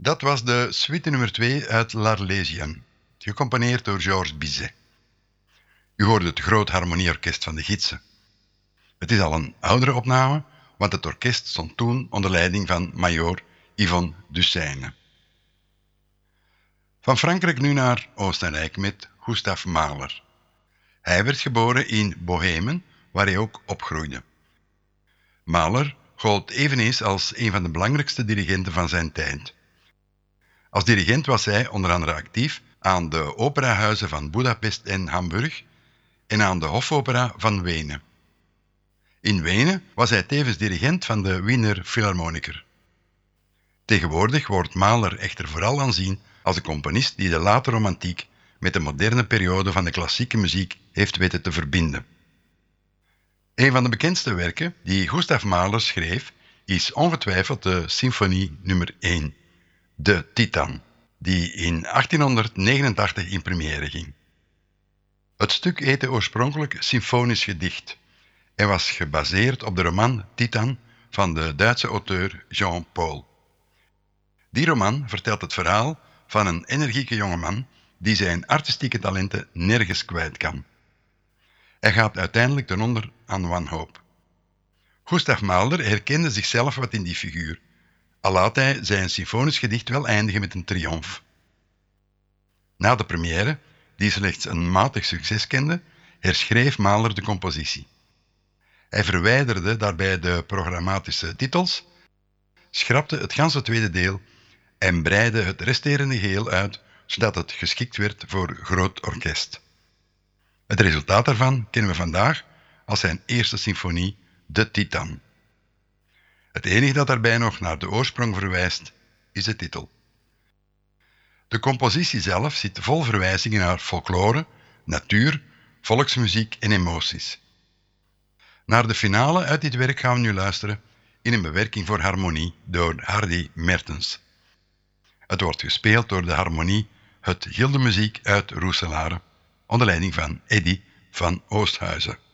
Dat was de suite nummer 2 uit L'Arlésienne, gecomponeerd door Georges Bizet. U hoorde het Groot Harmonieorkest van de Gidsen. Het is al een oudere opname, want het orkest stond toen onder leiding van majoor Yvonne Dusseyne. Van Frankrijk nu naar Oostenrijk met Gustav Mahler. Hij werd geboren in Bohemen, waar hij ook opgroeide. Mahler gold eveneens als een van de belangrijkste dirigenten van zijn tijd. Als dirigent was hij onder andere actief aan de operahuizen van Budapest en Hamburg en aan de Hofopera van Wenen. In Wenen was hij tevens dirigent van de Wiener Philharmoniker. Tegenwoordig wordt Mahler echter vooral aanzien als een componist die de late romantiek met de moderne periode van de klassieke muziek heeft weten te verbinden. Een van de bekendste werken die Gustav Mahler schreef is ongetwijfeld de symfonie nummer 1, de Titan, die in 1889 in première ging. Het stuk heette oorspronkelijk Symfonisch Gedicht en was gebaseerd op de roman Titan van de Duitse auteur Jean Paul. Die roman vertelt het verhaal van een energieke jongeman die zijn artistieke talenten nergens kwijt kan. Hij gaat uiteindelijk ten onder aan wanhoop. Gustav Mahler herkende zichzelf wat in die figuur, al laat hij zijn symfonisch gedicht wel eindigen met een triomf. Na de première, die slechts een matig succes kende, herschreef Mahler de compositie. Hij verwijderde daarbij de programmatische titels, schrapte het ganse tweede deel en breidde het resterende geheel uit, zodat het geschikt werd voor groot orkest. Het resultaat daarvan kennen we vandaag als zijn eerste symfonie, de Titan. Het enige dat daarbij nog naar de oorsprong verwijst, is de titel. De compositie zelf zit vol verwijzingen naar folklore, natuur, volksmuziek en emoties. Naar de finale uit dit werk gaan we nu luisteren in een bewerking voor harmonie door Hardy Mertens. Het wordt gespeeld door de harmonie Het Gildemuziek uit Roeselare, onder leiding van Eddy van Oosthuizen.